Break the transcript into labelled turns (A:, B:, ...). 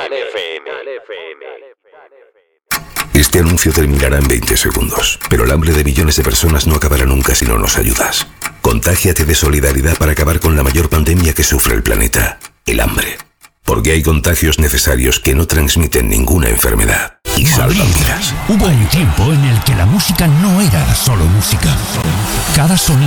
A: Este anuncio terminará en 20 segundos, pero el hambre de millones de personas no acabará nunca si no nos ayudas. Contágiate de solidaridad para acabar con la mayor pandemia que sufre el planeta, el hambre. Porque hay contagios necesarios que no transmiten ninguna enfermedad y salvan vidas.
B: Hubo un tiempo en el que la música no era solo música. Cada sonido